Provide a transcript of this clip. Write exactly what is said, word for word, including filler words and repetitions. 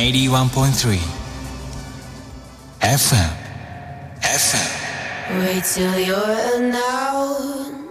エイティワンポイントスリー エフエム エフエム Wait till you're an out